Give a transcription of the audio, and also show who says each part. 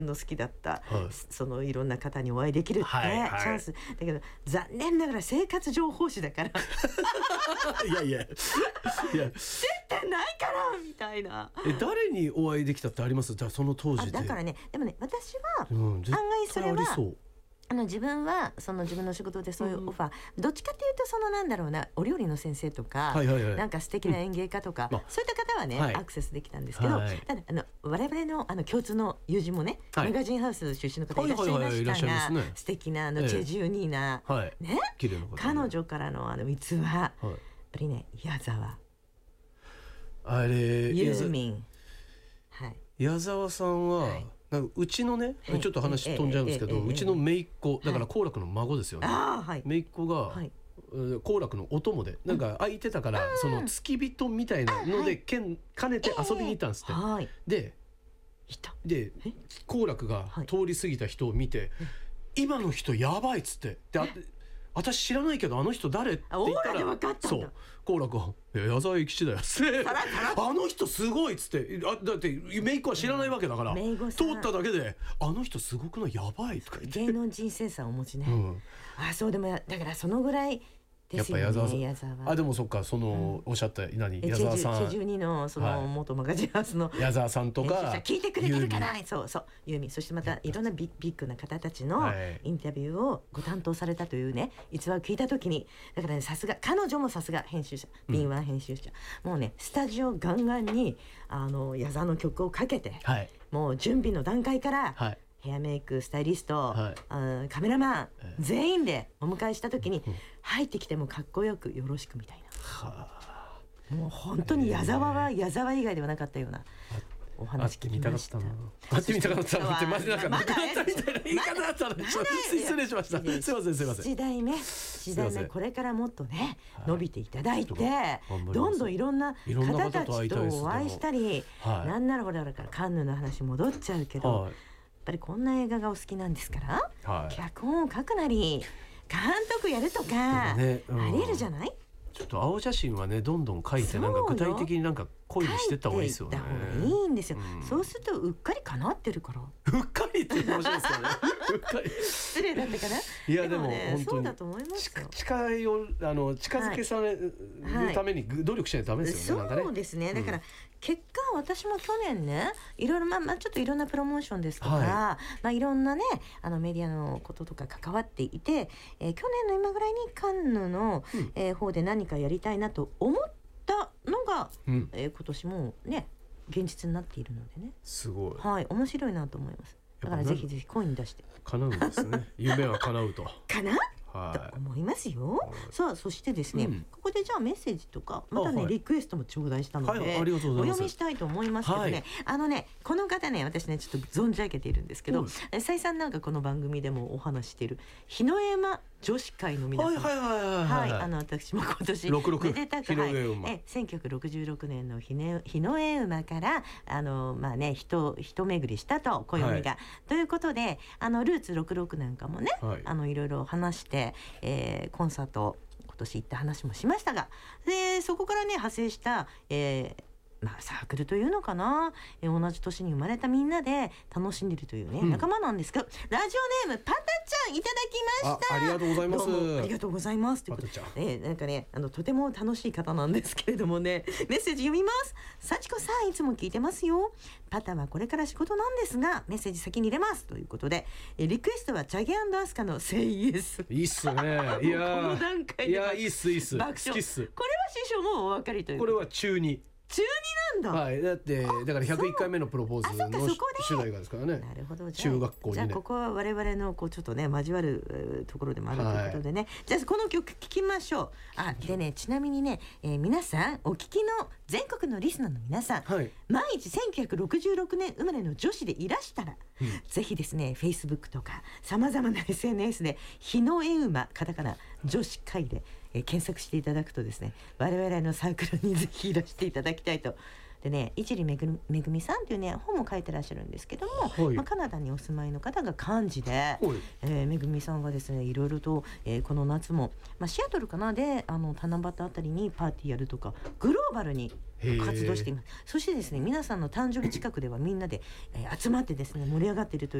Speaker 1: の好きだった、
Speaker 2: はい、
Speaker 1: そのいろんな方にお会いできるって、
Speaker 2: はいはい、
Speaker 1: チャンスだけど残念ながら生活情報誌だから
Speaker 2: いやいや
Speaker 1: 接点ないからみたいな。
Speaker 2: 誰にお会いできたってあります？じゃあその当時で。
Speaker 1: だからね、でもね、私は
Speaker 2: 案
Speaker 1: 外それは、
Speaker 2: そう
Speaker 1: 自分はその自分の仕事でそういうオファー、どっちかっていうとそのなんだろうな、お料理の先生とか、なんか素敵な演芸家とか、そういった方はね、アクセスできたんですけど、ただ我々の共通の友人もね、マガジンハウス出身の方いらっしゃいましたが、素敵なチェジュニーナ、ね、彼女からの逸話、やっぱりね、矢沢、
Speaker 2: あれ
Speaker 1: ユーミン、
Speaker 2: 矢沢さんは、なんかうちのね、ちょっと話飛んじゃうんですけど、うちの姪っ子だから好楽の孫ですよね。姪っ子が好楽のお供でなんか空いてたから、その付き人みたいなので兼ねて遊びに行ったんですって。で好楽が通り過ぎた人を見て、今の人やばいっつって、で私知らないけどあの人誰って言ったら、そう好楽が矢沢永吉だよっつってあの人すごいっつって、だって姪っ子は知らないわけだから、通っただけであの人すごくない、やばいとか言って、
Speaker 1: 芸能人センスをお持ちね、そうでもだからそのぐらいですよね、
Speaker 2: やっぱ矢沢。でもそっか、そのおっしゃった矢沢さん、
Speaker 1: チェジュニのその元マガジンハウスの
Speaker 2: 矢沢さんとか
Speaker 1: 聞いてくれてるかな、そうユーミン、そしてまたいろんなビッグな方たちのインタビューをご担当されたというね逸話を聞いたときに、だからね、さすが彼女もさすが編集者、敏腕編集者、もうねスタジオガンガンに矢沢の曲をかけて、もう準備の段階から、ヘアメイク、スタイリスト、カメラマン、全員でお迎えした時に、入ってきてもかっこよくよろしくみたいな、もう本当に矢沢は矢沢以外ではなかったようなお話聞きました。
Speaker 2: 会ってみたかったなってマジなんかなくなったみたいな言い方だったので失礼しました。すいません時代目これからもっとね伸びていただいて、どんどんいろんな方たちとお会いしたり、なんならほらだからカンヌの話戻っちゃうけど、やっぱりこんな映画がお好きなんですから、脚本を書くなり監督やるとか、ありえるじゃない。 ちょっと青写真はねどんどん書いて、なんか具体的になんか声にしてった方がいいですよね。
Speaker 1: 書いていった方がいいんですよ、そうするとうっかり叶ってるから。
Speaker 2: うっかりって面白いですよねうっかり
Speaker 1: 失礼だったかな。
Speaker 2: いやでも本当に
Speaker 1: そうだと思いますよ。
Speaker 2: 近づけされるために努力しないとダメですよね。
Speaker 1: そうですね。だから結果私も去年ね、いろいろちょっといろんなプロモーションですとか、いろんなねメディアのこととか関わっていて、去年の今ぐらいにカンヌの、方で何かやりたいなと思ったのが、今年もね現実になっているのでね、
Speaker 2: すごい、
Speaker 1: 面白いなと思います。だからぜひぜひ声に出して
Speaker 2: 叶うんですね夢は叶うと
Speaker 1: かなと思いますよ。さあそしてですね、ここでじゃあメッセージとかまたねリクエストも頂戴したので、お読みしたいと思いますけどね、この方ね、私ねちょっと存じ上げているんですけど、再三なんかこの番組でもお話している日の絵馬女子会の皆さん、私も今年めでたく、1966年の日の絵馬から一巡りしたと暦が、ということでルーツ66なんかもね、いろいろ話して、コンサート今年行った話もしましたが、そこからね派生した、サークルというのかな、同じ年に生まれたみんなで楽しんでるというね、仲間なんですが、ラジオネームパタちゃんいただきました。
Speaker 2: ありがとうございます。
Speaker 1: どうもありがとうございます。ということで、なんかねとても楽しい方なんですけれどもね、メッセージ読みます。幸子さんいつも聞いてますよ。パタはこれから仕事なんですがメッセージ先に入れますということで、リクエストはチャゲ&アスカのセイエス。
Speaker 2: いいっすね。いや
Speaker 1: この段階で
Speaker 2: いいっす爆笑。好きっす。
Speaker 1: これは師匠もお分かりという。
Speaker 2: これは中2
Speaker 1: なんだ。
Speaker 2: だから101回目のプロポーズの主題歌ですからね。
Speaker 1: なるほど。
Speaker 2: 中学校2年。
Speaker 1: じゃあここは我々のちょっとね交わるところでもあるということでね、じゃあこの曲聴きましょう。でね、ちなみにね、皆さんお聞きの全国のリスナーの皆さん、万一1966年生まれの女子でいらしたら、ぜひですね Facebook とかさまざまな SNS で日の絵馬カタカナ女子会で検索していただくとですね、我々のサークルにぜひいらしていただきたいとでね、一里めぐみさんっていうね本も書いてらっしゃるんですけども、カナダにお住まいの方が幹事で、めぐみさんがですねいろいろと、この夏も、シアトルかなで七夕あたりにパーティーやるとかグローバルに活動しています。そしてですね皆さんの誕生日近くではみんなで、集まってですね盛り上がっているという